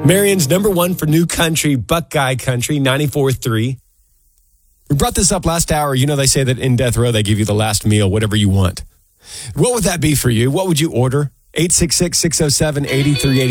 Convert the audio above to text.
Marion's number one for new country, Buckeye Country, 94.3. We brought this up last hour. You know, they say that in Death Row, they give you the last meal, whatever you want. What would that be for you? What would you order? 866-607-8380.